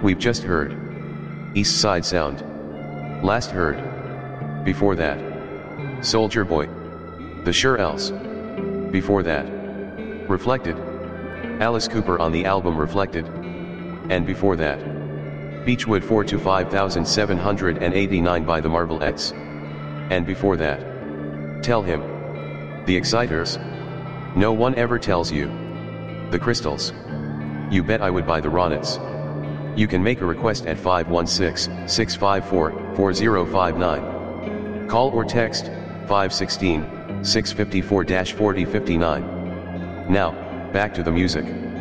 We've just heard East Side Sound. Last heard. Before that, Soldier Boy, The Shirelles. Before that, Reflected, Alice Cooper on the album Reflected. And before that, Beechwood 4 to 5789 by the Marvelettes. And before that, Tell Him, The Exciters. No one ever tells you. The Crystals. You Bet I Would by the Ronettes. You can make a request at 516-654-4059. Call or text 516-654-4059. Now, back to the music.